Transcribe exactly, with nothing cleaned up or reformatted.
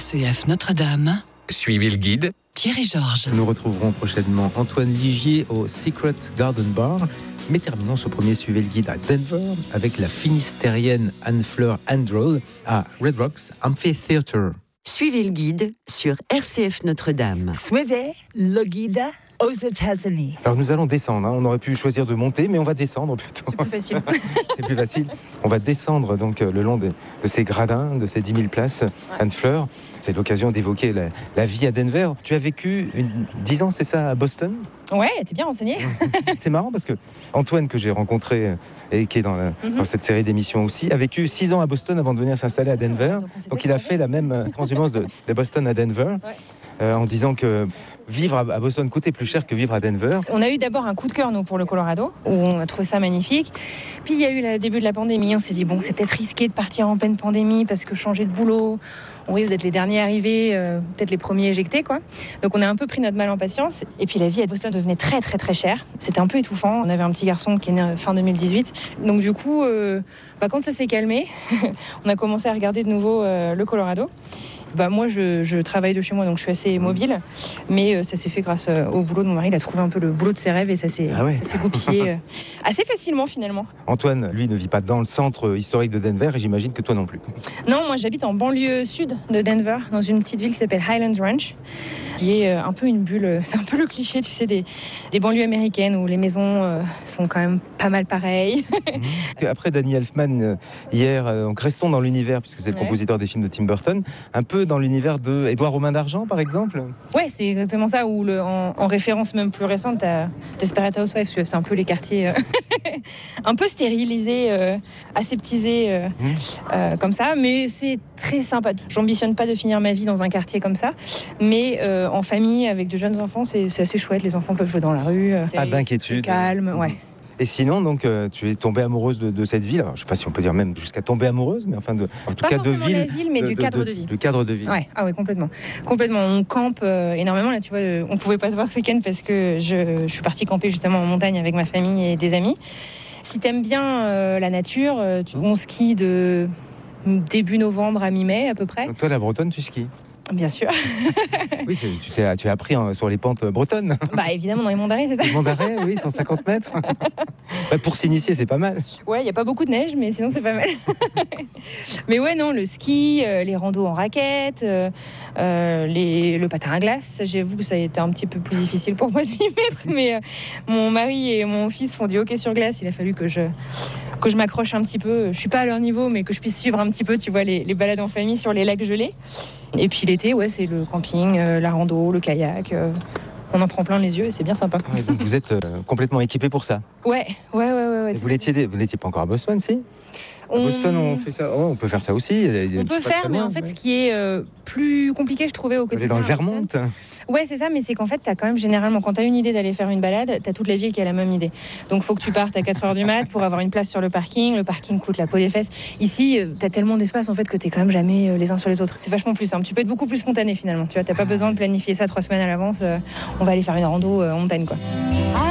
C F Notre-Dame. Suivez le guide. Thierry Georges. Nous retrouverons prochainement Antoine Ligier au Secret Garden Bar. Mais terminons ce premier Suivez le guide à Denver avec la finistérienne Anne-Fleur Andrew à Red Rocks Amphitheatre. Suivez le guide sur R C F Notre-Dame. Suivez le guide aux États-Unis. Alors nous allons descendre, hein. On aurait pu choisir de monter, mais on va descendre plutôt. C'est plus facile. C'est plus facile. On va descendre donc le long de, de ces gradins, de ces dix mille places. Ouais. Anne-Fleur, c'est l'occasion d'évoquer la, la vie à Denver. Tu as vécu une, dix ans, c'est ça, à Boston ? Ouais, t'es bien renseigné. C'est marrant parce que Antoine, que j'ai rencontré et qui est dans, la, mm-hmm. dans cette série d'émissions aussi, a vécu six ans à Boston avant de venir s'installer à Denver. Donc, donc il a fait la même transhumance de, de Boston à Denver. Ouais. Euh, en disant que vivre à Boston coûtait plus cher que vivre à Denver. On a eu d'abord un coup de cœur, nous, pour le Colorado, où on a trouvé ça magnifique. Puis il y a eu le début de la pandémie. On s'est dit, bon, c'est peut-être risqué de partir en pleine pandémie parce que changer de boulot, on risque d'être les derniers arrivés, euh, peut-être les premiers éjectés, quoi. Donc on a un peu pris notre mal en patience. Et puis la vie à Boston devenait très, très, très chère. C'était un peu étouffant. On avait un petit garçon qui est né fin deux mille dix-huit. Donc du coup, euh, bah, quand ça s'est calmé, on a commencé à regarder de nouveau euh, le Colorado. Bah, moi, je, je travaille de chez moi, donc je suis assez mobile. Mais euh, ça s'est fait grâce euh, au boulot de mon mari. Il a trouvé un peu le boulot de ses rêves et ça s'est, ah ouais. ça s'est goupillé euh, assez facilement, finalement. Antoine, lui, ne vit pas dans le centre historique de Denver et j'imagine que toi non plus. Non, moi, j'habite en banlieue sud de Denver, dans une petite ville qui s'appelle Highlands Ranch, qui est euh, un peu une bulle. C'est un peu le cliché, tu sais, des, des banlieues américaines où les maisons euh, sont quand même pas mal pareilles. Après Danny Elfman, euh, hier, euh, donc restons dans l'univers, puisque c'est le ouais. compositeur des films de Tim Burton, un peu dans l'univers de Édouard aux mains d'argent, par exemple. Ouais, c'est exactement ça, ou le, en, en référence même plus récente, t'as Desperate Housewives, c'est un peu les quartiers euh, un peu stérilisés, euh, aseptisés, euh, mmh. euh, comme ça, mais c'est très sympa. J'ambitionne pas de finir ma vie dans un quartier comme ça, mais euh, en famille, avec de jeunes enfants, c'est, c'est assez chouette, les enfants peuvent jouer dans la rue. Euh, pas d'inquiétude. Calme, ouais. Et sinon, donc, euh, tu es tombée amoureuse de, de cette ville. Alors, je ne sais pas si on peut dire même jusqu'à tomber amoureuse, mais enfin, de, en tout pas cas, de ville. Pas la ville, mais de, du de, cadre de, de vie. Du cadre de vie. Ouais, ah ouais, complètement. Complètement. On campe euh, énormément. Là, tu vois, euh, on ne pouvait pas se voir ce week-end parce que je, je suis partie camper justement en montagne avec ma famille et des amis. Si tu aimes bien euh, la nature, euh, tu, on skie de début novembre à mi-mai à peu près. Donc, toi, la Bretonne, tu skis ? Bien sûr. Oui, tu, t'es, tu as appris hein, sur les pentes bretonnes. Bah évidemment, dans les monts d'Arrée, c'est ça. Les monts d'Arrée, oui, cent cinquante mètres. Bah, pour s'initier, c'est pas mal. Ouais, il n'y a pas beaucoup de neige, mais sinon, c'est pas mal. Mais ouais, non, le ski, euh, les randos en raquettes, euh, euh, les, le patin à glace, j'avoue que ça a été un petit peu plus difficile pour moi de m'y mettre, mais euh, mon mari et mon fils font du hockey sur glace, il a fallu que je... que je m'accroche un petit peu, je suis pas à leur niveau, mais que je puisse suivre un petit peu, tu vois, les, les balades en famille sur les lacs gelés. Et puis l'été, ouais, c'est le camping, euh, la rando, le kayak. Euh, on en prend plein les yeux et c'est bien sympa. Ouais, donc vous êtes euh, complètement équipé pour ça. Ouais, ouais, ouais, ouais. ouais vous l'étiez, vous n'étiez pas encore à Boston, si ? À Boston, on fait ça. Oh, on peut faire ça aussi. On peut faire, mais en fait, ouais. ce qui est euh, plus compliqué, je trouvais au quotidien. Vous êtes dans le Vermont ? Ouais, c'est ça, mais c'est qu'en fait, t'as quand même généralement, quand t'as une idée d'aller faire une balade, t'as toute la ville qui a la même idée. Donc, faut que tu partes à quatre heures du mat pour avoir une place sur le parking. Le parking coûte la peau des fesses. Ici, t'as tellement d'espace en fait que t'es quand même jamais les uns sur les autres. C'est vachement plus simple. Tu peux être beaucoup plus spontané finalement. Tu vois, t'as pas besoin de planifier ça trois semaines à l'avance. On va aller faire une rando en montagne, quoi.